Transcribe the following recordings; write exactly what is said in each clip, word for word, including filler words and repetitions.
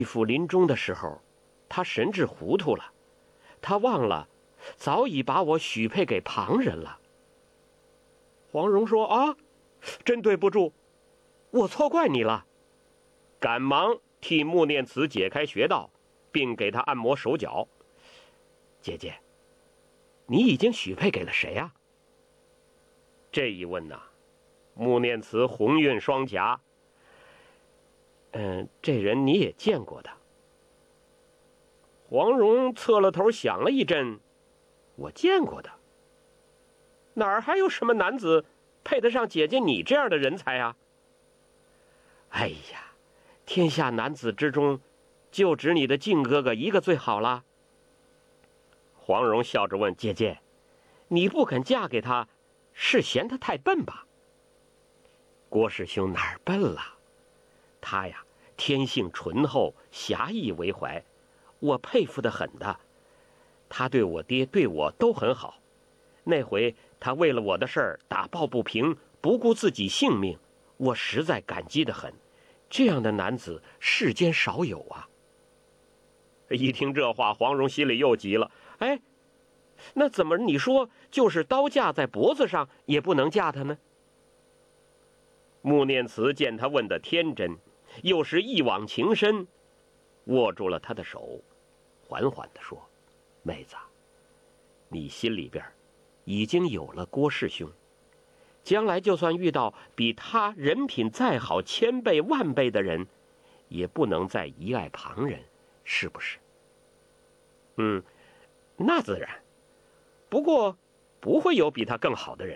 义父临终的时候，他神志糊涂了，他忘了早已把我许配给旁人了。黄蓉说：“啊，真对不住，我错怪你了。”赶忙替穆念慈解开穴道，并给他按摩手脚。姐姐，你已经许配给了谁啊？这一问呐、啊，穆念慈红晕双颊。嗯，这人你也见过的。黄蓉侧了头想了一阵，我见过的。哪儿还有什么男子配得上姐姐你这样的人才啊？哎呀，天下男子之中，就只你的靖哥哥一个最好了。黄蓉笑着问：“姐姐，你不肯嫁给他，是嫌他太笨吧？”郭师兄哪儿笨了？他呀，天性醇厚，侠义为怀，我佩服得很的。他对我爹对我都很好。那回他为了我的事儿打抱不平，不顾自己性命，我实在感激得很。这样的男子世间少有啊。一听这话，黄蓉心里又急了。哎，那怎么你说就是刀架在脖子上也不能嫁他呢？穆念慈见他问得天真，又是一往情深，握住了他的手，缓缓地说：“妹子，你心里边已经有了郭师兄，将来就算遇到比他人品再好千倍万倍的人，也不能再遗爱旁人，是不是？”“嗯，那自然。不过不会有比他更好的人。”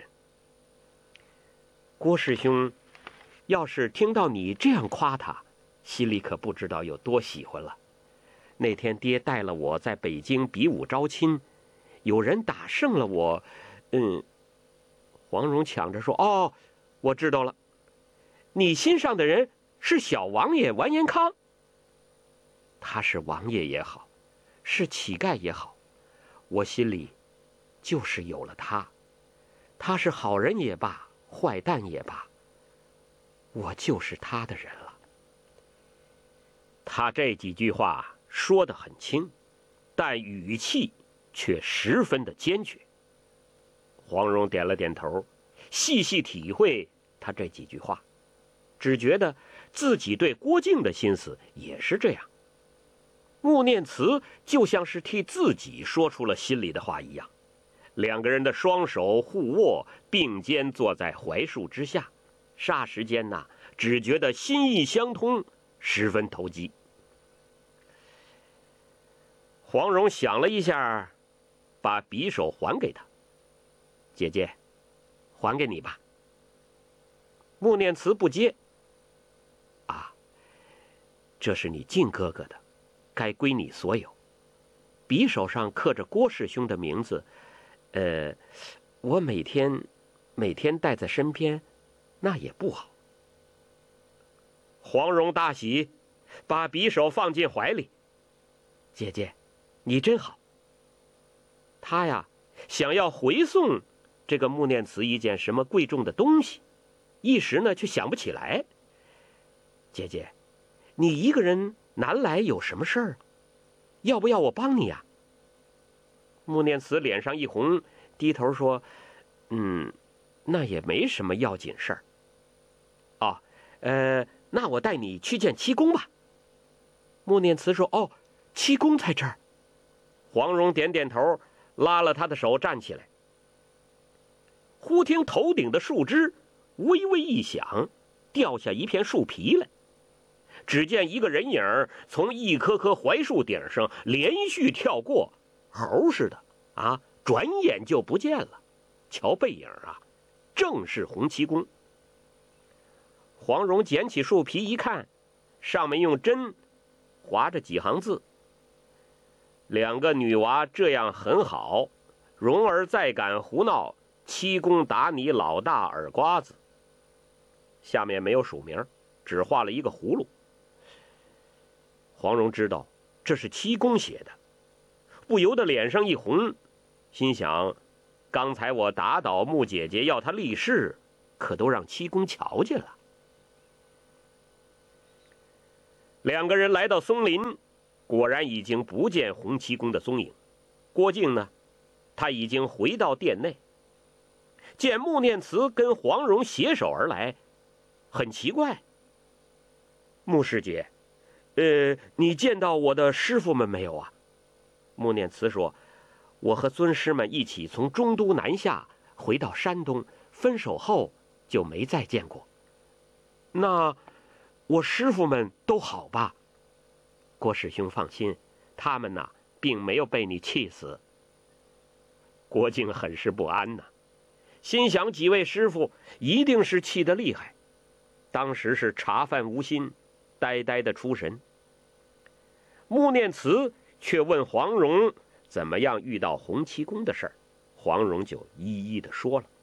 郭师兄要是听到你这样夸他，心里可不知道有多喜欢了。那天爹带了我在北京比武招亲，有人打胜了我，嗯，黄蓉抢着说：“哦，我知道了，你心上的人是小王爷完颜康。他是王爷也好，是乞丐也好，我心里就是有了他。他是好人也罢，坏蛋也罢，我就是他的人了。”他这几句话说得很轻，但语气却十分的坚决。黄蓉点了点头，细细体会他这几句话，只觉得自己对郭靖的心思也是这样。穆念慈就像是替自己说出了心里的话一样，两个人的双手互握，并肩坐在槐树之下，霎时间呐、啊，只觉得心意相通，十分投机。黄蓉想了一下，把匕首还给他：“姐姐，还给你吧。”穆念慈不接。“啊，这是你靖哥哥的，该归你所有。匕首上刻着郭师兄的名字，呃，我每天每天带在身边，那也不好。”黄蓉大喜，把匕首放进怀里：“姐姐，你真好。”他呀，想要回送这个穆念慈一件什么贵重的东西，一时呢却想不起来。“姐姐，你一个人南来有什么事儿？要不要我帮你啊？”穆念慈脸上一红，低头说：“嗯，那也没什么要紧事儿。哦，呃，那我带你去见七公吧。”穆念慈说：“哦，七公在这儿。”黄蓉点点头，拉了他的手站起来。忽听头顶的树枝微微一响，掉下一片树皮来。只见一个人影从一棵棵槐树顶上连续跳过，猴似的啊，转眼就不见了。瞧背影啊，正是洪七公。黄蓉捡起树皮一看，上面用针划着几行字：“两个女娃这样很好，蓉儿再敢胡闹，七公打你老大耳瓜子。”下面没有署名，只画了一个葫芦。黄蓉知道这是七公写的，不由得脸上一红，心想：刚才我打倒穆姐姐要她立誓，可都让七公瞧见了。 两个人来到松林，果然已经不见洪七公的踪影。郭靖呢，他已经回到殿内，见穆念慈跟黄蓉携手而来，很奇怪。穆师姐，呃，你见到我的师傅们没有啊？穆念慈说，我和尊师们一起从中都南下，回到山东，分手后就没再见过。那我师傅们都好吧？郭师兄放心，他们呐，并没有被你气死。郭靖很是不安呐，心想几位师傅一定是气得厉害，当时是茶饭无心，呆呆的出神。穆念慈却问黄蓉怎么样遇到洪七公的事儿，黄蓉就一一的说了。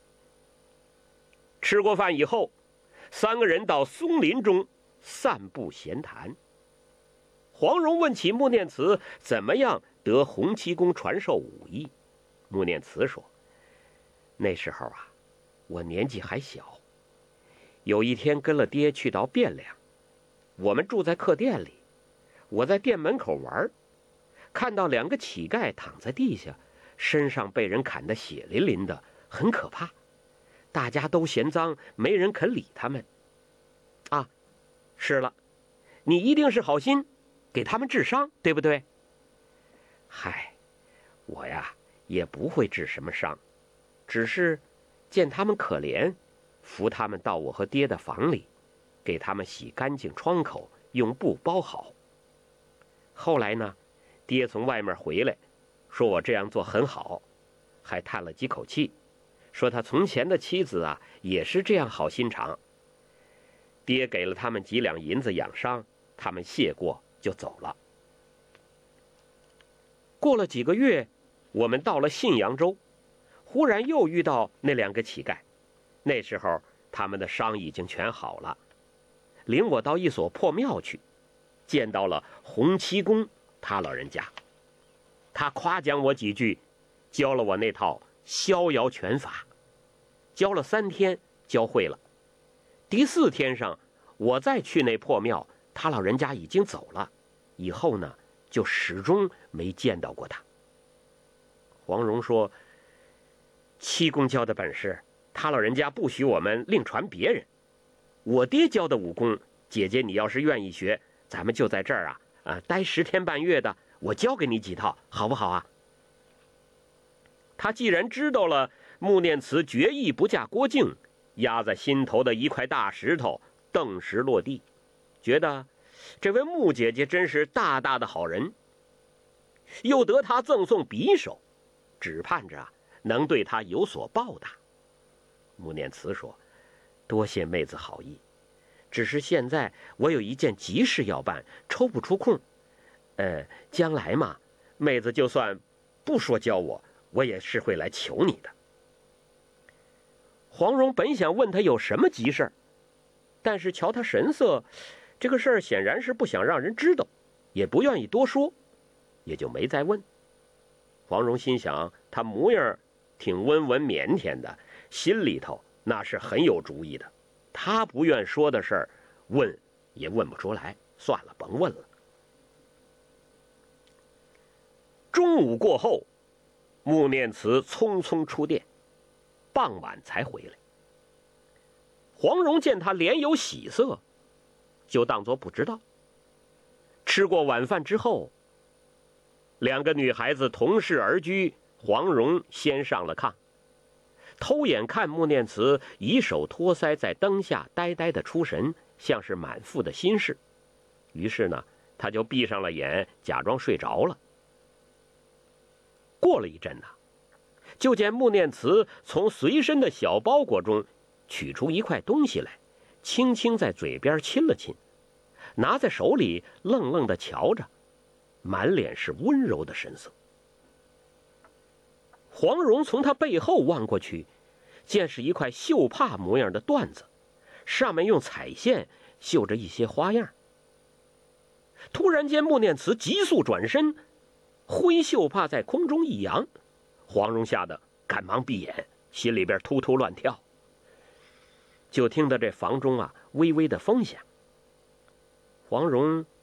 吃过饭以后，三个人到松林中散步闲谈。黄蓉问起穆念慈怎么样得洪七公传授武艺。穆念慈说，那时候啊，我年纪还小，有一天跟了爹去到汴梁，我们住在客店里，我在店门口玩，看到两个乞丐躺在地下，身上被人砍得血淋淋的，很可怕，大家都嫌脏，没人肯理他们。啊，是了，你一定是好心给他们治伤，对不对？嗨，我呀也不会治什么伤，只是见他们可怜，扶他们到我和爹的房里，给他们洗干净窗口，用布包好。后来呢，爹从外面回来，说我这样做很好，还叹了几口气，说他从前的妻子啊也是这样好心肠。爹给了他们几两银子养伤，他们谢过就走了。过了几个月，我们到了信阳州，忽然又遇到那两个乞丐，那时候他们的伤已经全好了，领我到一所破庙去，见到了洪七公他老人家。他夸奖我几句，教了我那套逍遥拳法，教了三天教会了。第四天上，我再去那破庙，他老人家已经走了，以后呢就始终没见到过他。黄蓉说，七公教的本事，他老人家不许我们另传别人。我爹教的武功，姐姐你要是愿意学，咱们就在这儿啊啊待十天半月的，我教给你几套，好不好啊？他既然知道了穆念慈决意不嫁郭靖，压在心头的一块大石头顿时落地，觉得这位穆姐姐真是大大的好人，又得她赠送匕首，只盼着能对她有所报答。穆念慈说，多谢妹子好意，只是现在我有一件急事要办，抽不出空。呃，将来嘛，妹子就算不说教我，我也是会来求你的。黄蓉本想问他有什么急事，但是瞧他神色，这个事儿显然是不想让人知道，也不愿意多说，也就没再问。黄蓉心想，他模样挺温文腼腆的，心里头那是很有主意的，他不愿说的事儿，问也问不出来，算了，甭问了。中午过后，穆念慈匆匆出殿，傍晚才回来。黄蓉见他脸有喜色，就当作不知道。吃过晚饭之后，两个女孩子同室而居，黄蓉先上了炕，偷眼看穆念慈以手托腮在灯下呆呆的出神，像是满腹的心事。于是呢，他就闭上了眼，假装睡着了。过了一阵呢，就见穆念慈从随身的小包裹中取出一块东西来，轻轻在嘴边亲了亲，拿在手里愣愣地瞧着，满脸是温柔的神色。黄蓉从他背后望过去，见是一块绣帕模样的缎子，上面用彩线绣着一些花样。突然间，穆念慈急速转身，挥绣帕在空中一扬，黄蓉吓得赶忙闭眼，心里边突突乱跳。就听到这房中啊微微的风响。 黄蓉